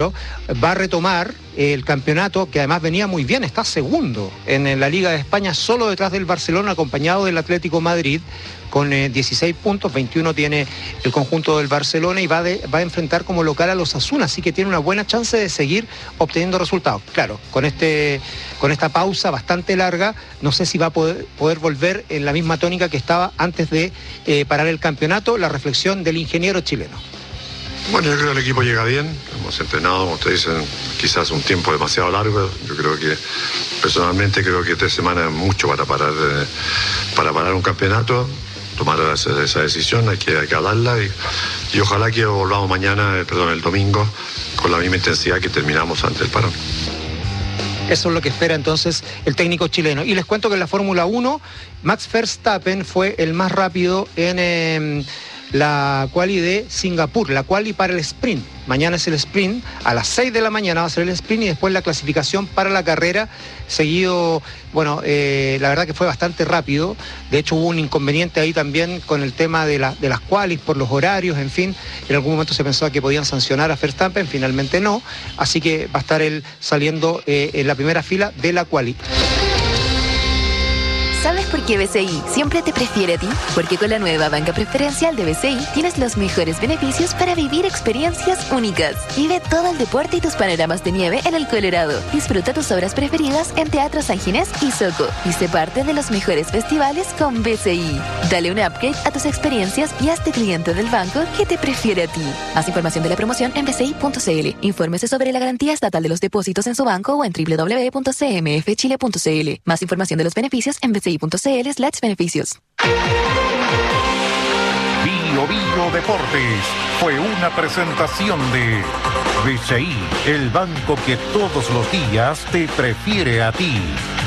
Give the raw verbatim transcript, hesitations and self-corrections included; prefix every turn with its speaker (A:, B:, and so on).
A: claro, va a retomar el campeonato, que además venía muy bien, está segundo en la Liga de España, solo detrás del Barcelona, acompañado del Atlético Madrid, con eh, dieciséis puntos, veintiuno tiene el conjunto del Barcelona y va, de, va a enfrentar como local a los Osasuna, así que tiene una buena chance de seguir obteniendo resultados. Claro, con, este, con esta pausa bastante larga, no sé si va a poder, poder volver en la misma tónica que estaba antes de eh, parar el campeonato. La reflexión del ingeniero chileno.
B: Bueno, yo creo que el equipo llega bien, hemos entrenado, como ustedes dicen, quizás un tiempo demasiado largo. Yo creo que, personalmente, creo que tres semanas es mucho para parar, eh, para parar un campeonato. Tomar esa, esa decisión, hay que, hay que hablarla y, y ojalá que volvamos mañana, eh, perdón, el domingo, con la misma intensidad que terminamos ante el parón.
A: Eso es lo que espera entonces el técnico chileno. Y les cuento que en la Fórmula uno, Max Verstappen fue el más rápido en eh, la quali de Singapur, la quali para el sprint. Mañana es el sprint, a las seis de la mañana va a ser el sprint y después la clasificación para la carrera, seguido, bueno, eh, la verdad que fue bastante rápido. De hecho hubo un inconveniente ahí también con el tema de, la, de las qualis por los horarios, en fin, en algún momento se pensaba que podían sancionar a Verstappen, finalmente no, así que va a estar él saliendo eh, en la primera fila de la quali.
C: ¿Sabes por qué B C I siempre te prefiere a ti? Porque con la nueva banca preferencial de B C I tienes los mejores beneficios para vivir experiencias únicas. Vive todo el deporte y tus panoramas de nieve en el Colorado. Disfruta tus obras preferidas en Teatro San Ginés y Soco. Y sé parte de los mejores festivales con B C I. Dale un upgrade a tus experiencias y hazte cliente del banco que te prefiere a ti. Más información de la promoción en b c i punto c l. Infórmese sobre la garantía estatal de los depósitos en su banco o en w w w punto c m f chile punto c l. Más información de los beneficios en b c i punto c l slash beneficios.
D: Bio Bio Deportes fue una presentación de B C I, el banco que todos los días te prefiere a ti.